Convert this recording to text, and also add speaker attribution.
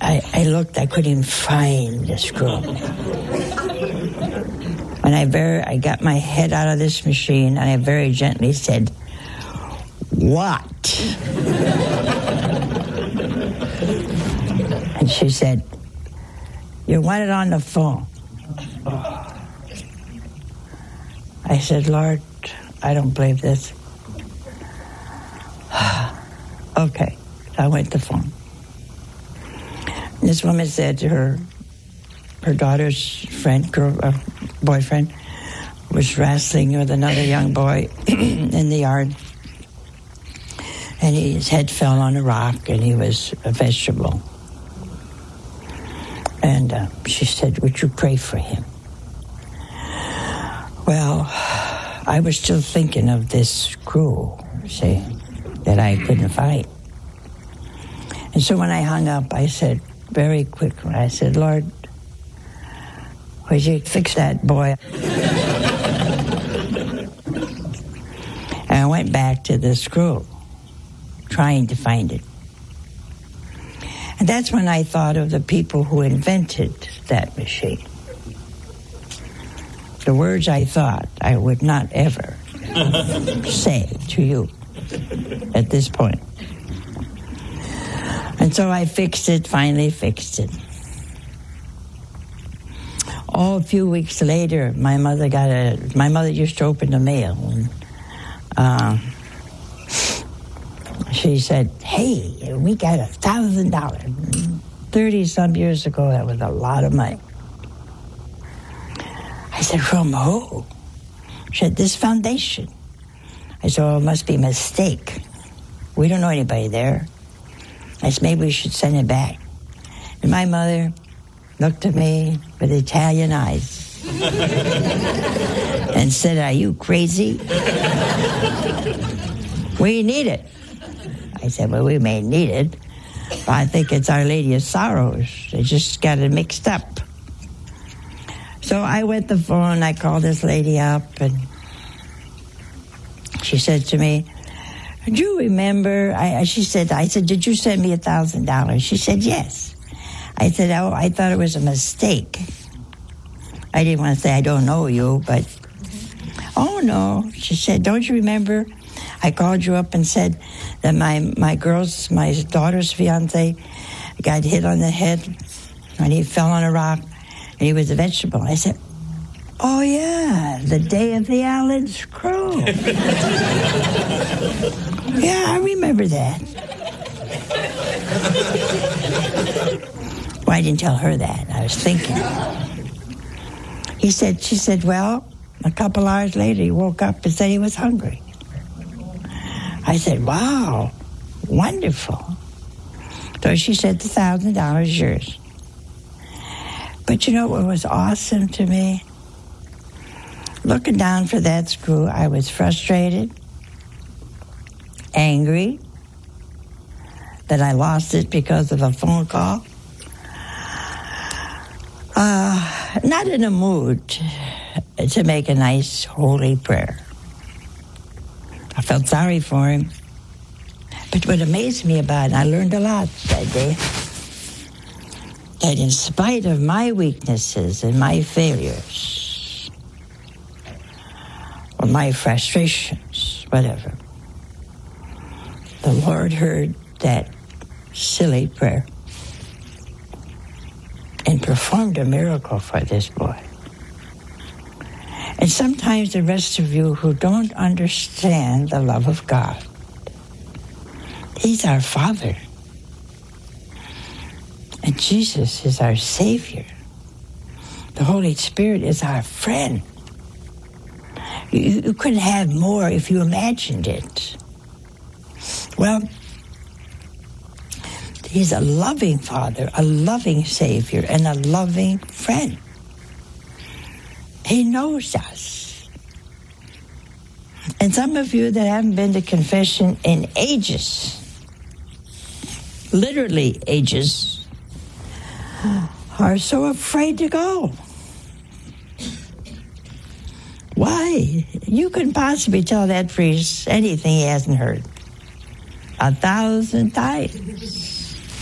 Speaker 1: I looked, I couldn't even find the screw. And I got my head out of this machine, and I very gently said, "What?" And she said, "You want it on the phone." I said, "Lord, I don't believe this." Okay, I went to the phone. This woman said to her daughter's boyfriend was wrestling with another young boy in the yard, and his head fell on a rock, and he was a vegetable. And she said, "Would you pray for him?" Well, I was still thinking of this screw, see, that I couldn't find. And so when I hung up, I said, very quickly, I said, "Lord, would you fix that boy?" And I went back to the screw, trying to find it. And that's when I thought of the people who invented that machine. The words I thought I would not ever say to you at this point. And so I finally fixed it. Oh, a few weeks later, my mother used to open the mail, and she said, "Hey, we got $1,000. 30-some years ago, that was a lot of money." I said, "From who?" She said, "This foundation." I said, "Oh, it must be a mistake. We don't know anybody there." I said, "Maybe we should send it back." And my mother looked at me with Italian eyes and said, "Are you crazy? We need it." I said, "Well, we may need it, but I think it's Our Lady of Sorrows. They just got it mixed up." So I went to the phone, I called this lady up, and she said to me, "Do you remember?" I said, "Did you send me $1,000? She said, "Yes." I said, "Oh, I thought it was a mistake." I didn't want to say I don't know you, but, "Oh, no." She said, "Don't you remember? I called you up and said that my daughter's fiance got hit on the head and he fell on a rock and he was a vegetable." I said, "Oh, yeah, the day of the Allen screw." "Yeah, I remember that." Well, I didn't tell her that. I was thinking. She said, "Well, a couple hours later, he woke up and said he was hungry." I said, "Wow, wonderful." So she said, $1,000 is yours. But you know what was awesome to me? Looking down for that screw, I was frustrated, angry that I lost it because of a phone call. Not in a mood to make a nice, holy prayer. I felt sorry for him. But what amazed me about it, and I learned a lot that day, that in spite of my weaknesses and my failures, or my frustrations, whatever, the Lord heard that silly prayer and performed a miracle for this boy. And sometimes the rest of you who don't understand the love of God, He's our Father. And Jesus is our Savior. The Holy Spirit is our friend. You couldn't have more if you imagined it. Well, He's a loving Father, a loving Savior, and a loving friend. He knows us. And some of you that haven't been to confession in ages, literally ages, are so afraid to go. Why? You couldn't possibly tell that priest anything he hasn't heard 1,000 times.